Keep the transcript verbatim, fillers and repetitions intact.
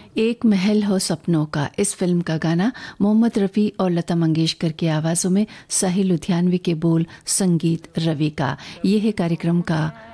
एक महल हो सपनों का, इस फिल्म का गाना मोहम्मद रफ़ी और लता मंगेशकर की आवाज़ों में, साहिल लुधियानवी के बोल, संगीत रवि का। ये है कार्यक्रम का